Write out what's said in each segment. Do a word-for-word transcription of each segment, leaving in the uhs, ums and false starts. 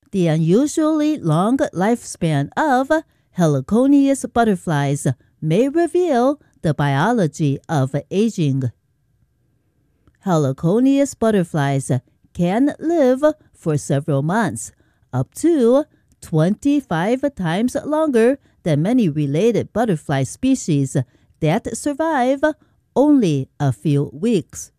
The unusually long lifespan of Heliconius butterflies may reveal the biology of aging. Heliconius butterflies can live for several months, up to twenty-five times longer than many related butterfly species that survive only a few weeks.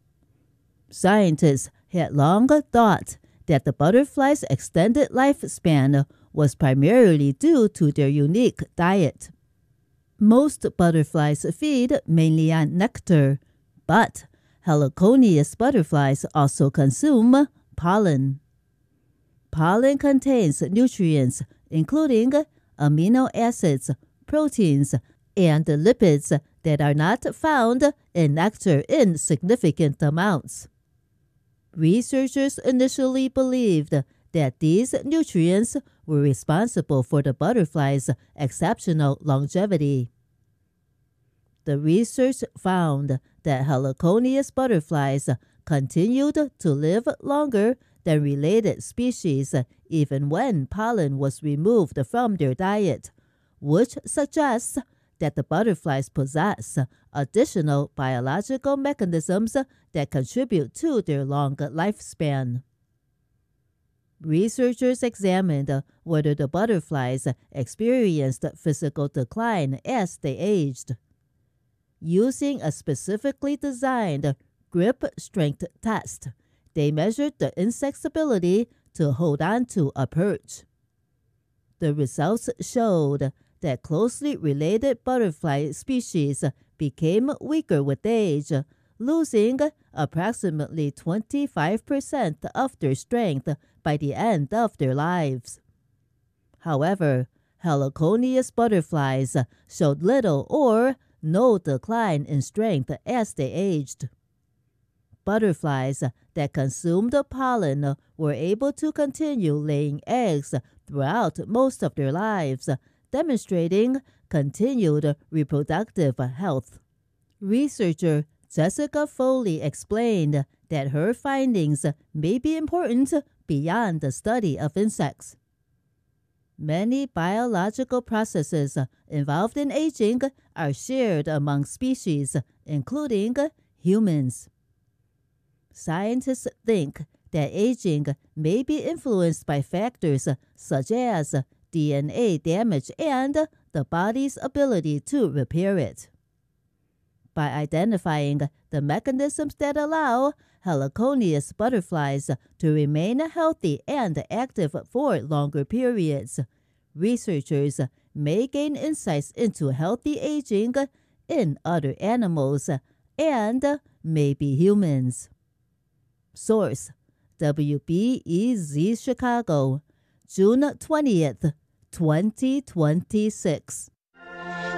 Scientists had long thought that the butterfly's extended lifespan was primarily due to their unique diet. Most butterflies feed mainly on nectar, but Heliconius butterflies also consume pollen. Pollen contains nutrients including amino acids, proteins, and lipids that are not found in nectar in significant amounts. Researchers initially believed that these nutrients were responsible for the butterfly's exceptional longevity. The research found that Heliconius butterflies continued to live longer than related species even when pollen was removed from their diet, which suggests that the butterflies possess additional biological mechanisms that contribute to their long lifespan. Researchers examined whether the butterflies experienced physical decline as they aged. Using a specifically designed grip strength test, they measured the insect's ability to hold on to a perch. The results showed that closely related butterfly species became weaker with age, losing approximately twenty-five percent of their strength by the end of their lives. However, Heliconius butterflies showed little or no decline in strength as they aged. Butterflies that consumed pollen were able to continue laying eggs throughout most of their lives, demonstrating continued reproductive health. Researcher Jessica Foley explained that her findings may be important beyond the study of insects. Many biological processes involved in aging are shared among species, including humans. Scientists think that aging may be influenced by factors such as D N A damage and the body's ability to repair it. By identifying the mechanisms that allow Heliconius butterflies to remain healthy and active for longer periods, researchers may gain insights into healthy aging in other animals and maybe humans. Source: W B E Z Chicago, June twentieth, twenty twenty-six.